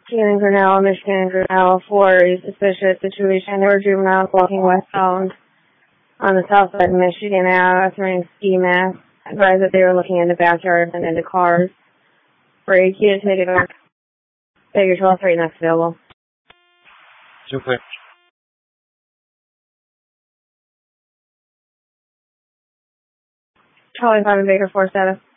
Keeling Grinnell, Michigan Grinnell, for a suspicious situation. There were juveniles walking westbound on the south side of Michigan Ave, wearing ski masks. Advised that they were looking into backyards and into cars. For a key to take it back. Figure 12-3 next available. Super. Charlie 5 and Baker 4 status.